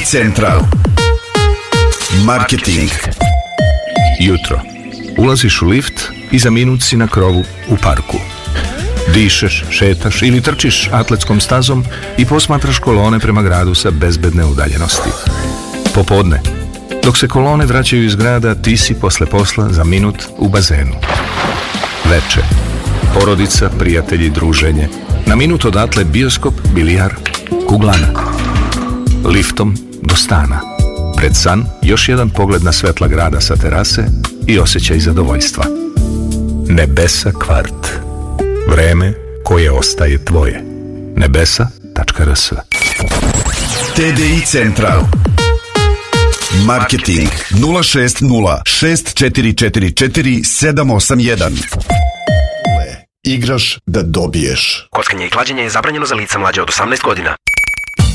TDI Central. Marketing. Jutro. Ulaziš u lift i za minut si na krovu u parku. Dišeš, šetaš ili trčiš atletskom stazom i posmatraš kolone prema gradu sa bezbedne udaljenosti. Popodne. Dok se kolone vraćaju iz grada, ti si posle posla za minut u bazenu. Veče. Porodica, prijatelji, druženje. Na minut odatle bioskop, bilijar, kuglana. Liftom do stana. Pred san još jedan pogled na svetla grada sa terase i osjećaj zadovoljstva. Nebesa kvart. Vreme koje ostaje tvoje. Nebesa.rs. TDI Central. Marketing 060 6444 781. Igraš da dobiješ. Kockanje i klađenje je zabranjeno za lica mlađe od 18 godina.